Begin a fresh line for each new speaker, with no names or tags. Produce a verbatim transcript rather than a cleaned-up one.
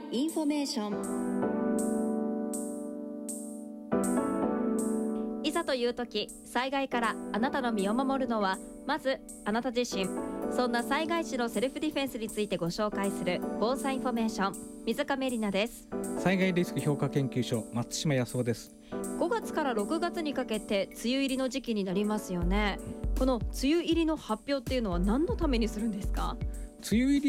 インフォメーション。いざという時、災害からあなたの身を守るのはまずあなた自身。そんな災害時のセルフディフェンスについてご紹介する防災インフォメーション、水上里奈です。
災害リスク評価研究所、松島康夫です。
ごがつからろくがつにかけて梅雨入りの時期になりますよね。この梅雨入りの発表っていうのは何のためにするんですか？
梅雨入り